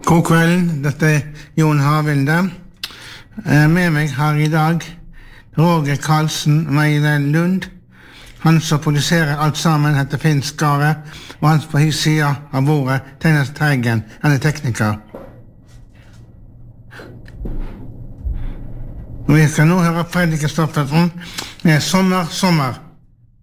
God kvelden, dette Jon Havilde. Med meg har I dag Roger Karlsen, Meilen Lund. Han som produserer alt sammen heter Finn Skare, og han på his side av bordet, Teinas Teigen, han tekniker. Og vi skal nå høre Fredrik Kristoffersen med Sommer, sommer.